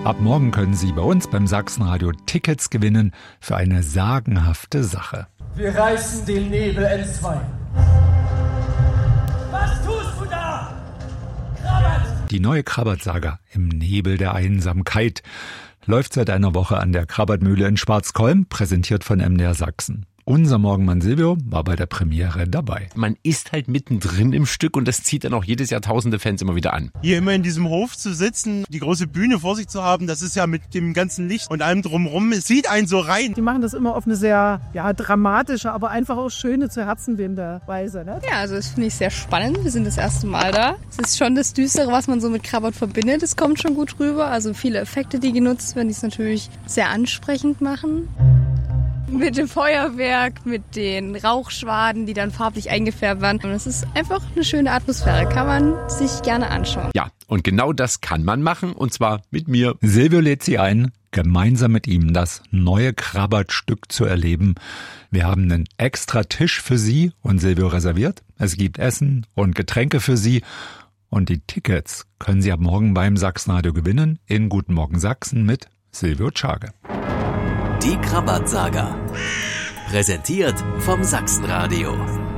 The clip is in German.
Ab morgen können Sie bei uns beim Sachsenradio Tickets gewinnen für eine sagenhafte Sache. Wir reißen den Nebel entzwei. Was tust du da? Krabbert! Die neue Krabbert-Saga im Nebel der Einsamkeit läuft seit einer Woche an der Krabbertmühle in Schwarzkolm, präsentiert von MDR Sachsen. Unser Morgenmann Silvio war bei der Premiere dabei. Man ist halt mittendrin im Stück und das zieht dann auch jedes Jahr tausende Fans immer wieder an. Hier immer in diesem Hof zu sitzen, die große Bühne vor sich zu haben, das ist ja mit dem ganzen Licht und allem drumherum, es zieht einen so rein. Die machen das immer auf eine sehr dramatische, aber einfach auch schöne, zu Herzen wehende Weise. Ne? Ja, also das finde ich sehr spannend. Wir sind das erste Mal da. Es ist schon das Düstere, was man so mit Krabbert verbindet. Es kommt schon gut rüber. Also viele Effekte, die genutzt werden, die es natürlich sehr ansprechend machen. Mit dem Feuerwerk, mit den Rauchschwaden, die dann farblich eingefärbt werden. Und es ist einfach eine schöne Atmosphäre. Kann man sich gerne anschauen. Ja, und genau das kann man machen, und zwar mit mir. Silvio lädt Sie ein, gemeinsam mit ihm das neue Krabbert-Stück zu erleben. Wir haben einen extra Tisch für Sie und Silvio reserviert. Es gibt Essen und Getränke für Sie. Und die Tickets können Sie ab morgen beim Sachsenradio gewinnen in Guten Morgen Sachsen mit Silvio Tschage. Die Krabbert-Saga. Präsentiert vom Sachsenradio.